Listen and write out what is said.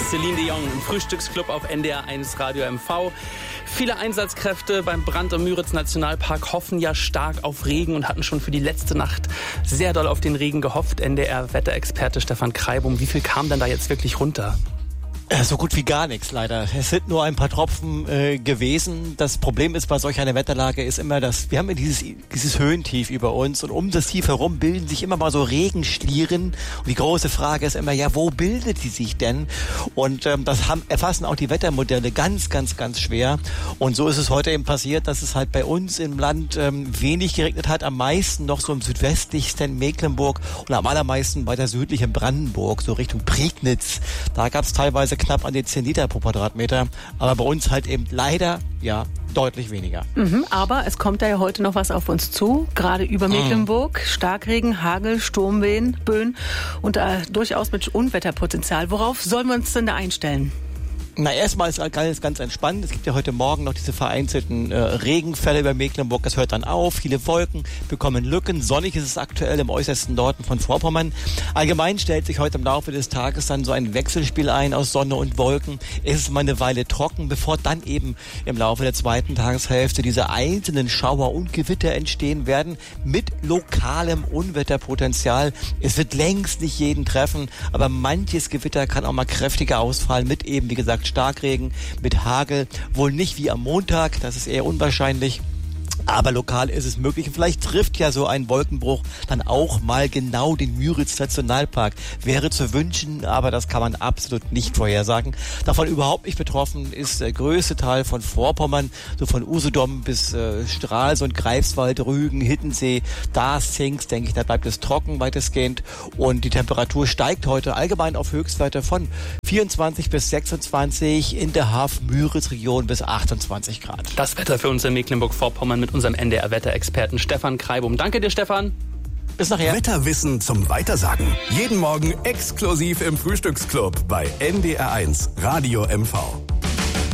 Celine Dion im Frühstücksclub auf NDR 1 Radio MV. Viele Einsatzkräfte beim Brand im Müritz-Nationalpark hoffen ja stark auf Regen und hatten schon für die letzte Nacht sehr doll auf den Regen gehofft. NDR-Wetterexperte Stefan Kreibum, wie viel kam denn da jetzt wirklich runter? So gut wie gar nichts, leider. Es sind nur ein paar Tropfen gewesen. Das Problem ist bei solch einer Wetterlage ist immer, dass wir haben dieses Höhentief über uns und um das Tief herum bilden sich immer mal so Regenschlieren. Und die große Frage ist immer, ja, wo bildet die sich denn? Und das erfassen auch die Wettermodelle ganz, ganz, ganz schwer. Und so ist es heute eben passiert, dass es halt bei uns im Land wenig geregnet hat. Am meisten noch so im südwestlichsten Mecklenburg und am allermeisten weiter südlich in Brandenburg, so Richtung Prignitz. Da gab es teilweise knapp an die 10 Liter pro Quadratmeter, aber bei uns halt eben leider, ja, deutlich weniger. Aber es kommt ja heute noch was auf uns zu, gerade über Mecklenburg. Starkregen, Hagel, Sturmböen und durchaus mit Unwetterpotenzial. Worauf sollen wir uns denn da einstellen? Na, erstmal ist alles ganz entspannt. Es gibt ja heute Morgen noch diese vereinzelten Regenfälle über Mecklenburg. Das hört dann auf. Viele Wolken bekommen Lücken. Sonnig ist es aktuell im äußersten Norden von Vorpommern. Allgemein stellt sich heute im Laufe des Tages dann so ein Wechselspiel ein aus Sonne und Wolken. Es ist mal eine Weile trocken, bevor dann eben im Laufe der zweiten Tageshälfte diese einzelnen Schauer und Gewitter entstehen werden mit lokalem Unwetterpotenzial. Es wird längst nicht jeden treffen, aber manches Gewitter kann auch mal kräftiger ausfallen mit eben, wie gesagt, Starkregen, mit Hagel, wohl nicht wie am Montag, das ist eher unwahrscheinlich. Aber lokal ist es möglich. Vielleicht trifft ja so ein Wolkenbruch dann auch mal genau den Müritz-Nationalpark. Wäre zu wünschen, aber das kann man absolut nicht vorhersagen. Davon überhaupt nicht betroffen ist der größte Teil von Vorpommern, so von Usedom bis Stralsund, Greifswald, Rügen, Hiddensee. Da sinkt's, denke ich, da bleibt es trocken weitestgehend. Und die Temperatur steigt heute allgemein auf Höchstwerte von 24 bis 26, in der Haff-Müritz-Region bis 28 Grad. Das Wetter für uns in Mecklenburg-Vorpommern mit unserem NDR-Wetterexperten Stefan Kreibum. Danke dir, Stefan. Bis nachher. Wetterwissen zum Weitersagen. Jeden Morgen exklusiv im Frühstücksclub bei NDR 1 Radio MV.